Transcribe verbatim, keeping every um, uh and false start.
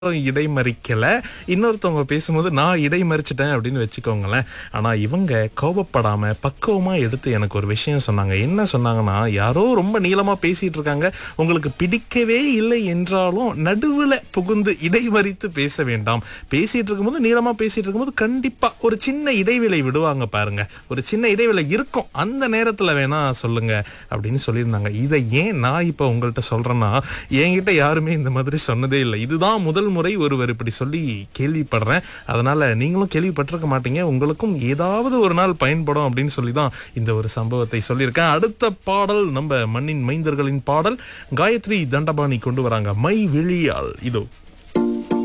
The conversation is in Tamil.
இடைமறிக்கல. இன்னொருத்தவங்க பேசும்போது நான் இடைமறிச்சிட்டேன் அப்படின்னு வச்சுக்கோங்களேன். ஆனா இவங்க கோபப்படாம பக்குவமா எடுத்து எனக்கு ஒரு விஷயம் சொன்னாங்க. என்ன சொன்னாங்கன்னா, யாரோ ரொம்ப நீளமா பேசிட்டு இருக்காங்க, உங்களுக்கு பிடிக்கவே இல்லை என்றாலும் நடுவுல புகுந்து இடைமறித்து பேச வேண்டாம். பேசிட்டு இருக்கும்போது நீளமா பேசிட்டு இருக்கும்போது கண்டிப்பா ஒரு சின்ன இடைவேளை விடுவாங்க பாருங்க. ஒரு சின்ன இடைவேளை இருக்கும், அந்த நேரத்துல வேணா சொல்லுங்க அப்படின்னு சொல்லியிருந்தாங்க. இதை ஏன் நான் இப்ப உங்கள்கிட்ட சொல்றேன்னா, என்கிட்ட யாருமே இந்த மாதிரி சொன்னதே இல்லை. இதுதான் முதல் முறை ஒருவர் இப்படி சொல்லி கேள்விப்படுறேன். அதனால நீங்களும் கேள்விப்பட்டிருக்க மாட்டீங்க, உங்களுக்கும் ஏதாவது ஒரு நாள் பயன்படும் அப்படின்னு சொல்லி தான் இந்த ஒரு சம்பவத்தை சொல்லியிருக்கேன். அடுத்த பாடல் நம்ம மண்ணின் மைந்தர்களின் பாடல், காயத்ரி தண்டபாணி கொண்டு வராங்க, மை வெளியால். இதோ